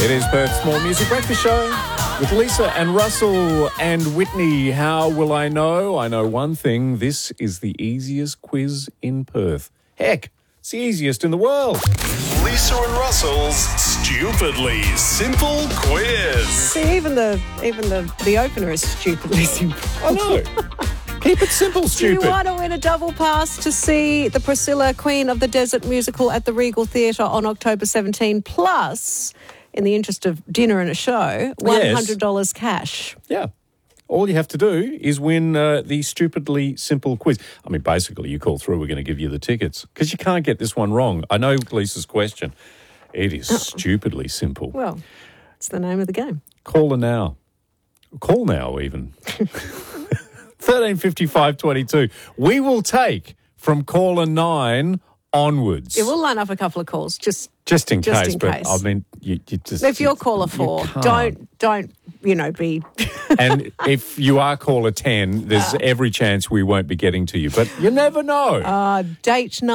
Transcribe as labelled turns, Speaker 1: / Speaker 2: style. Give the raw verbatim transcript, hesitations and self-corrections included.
Speaker 1: It is Perth's More Music Breakfast Show with Lisa and Russell and Whitney. How will I know? I know one thing. This is the easiest quiz in Perth. Heck, it's the easiest in the world.
Speaker 2: Lisa and Russell's Stupidly Simple Quiz.
Speaker 3: See, even the even the, the opener is stupidly simple.
Speaker 1: I know. Keep it simple,
Speaker 3: Do
Speaker 1: stupid.
Speaker 3: you want to win a double pass to see the Priscilla, Queen of the Desert musical at the Regal Theatre on October seventeenth, plus, in the interest of dinner and a show, one hundred dollars cash?
Speaker 1: Yeah. All you have to do is win uh, the Stupidly Simple Quiz. I mean, basically, you call through, we're going to give you the tickets. Because you can't get this one wrong. I know Lisa's question. It is stupidly simple.
Speaker 3: Well, it's the name of the game.
Speaker 1: Call her now. Call now, even. thirteen fifty-five twenty-two. We will take from caller nine onwards.
Speaker 3: Yeah, we'll line up a couple of calls, just
Speaker 1: just in
Speaker 3: just
Speaker 1: case.
Speaker 3: in
Speaker 1: but
Speaker 3: case.
Speaker 1: I mean, you, you just
Speaker 3: if you're
Speaker 1: you-
Speaker 3: caller
Speaker 1: you
Speaker 3: four,
Speaker 1: can't.
Speaker 3: don't don't you know be.
Speaker 1: And if you are caller ten, there's every chance we won't be getting to you. But you never know.
Speaker 3: Uh, date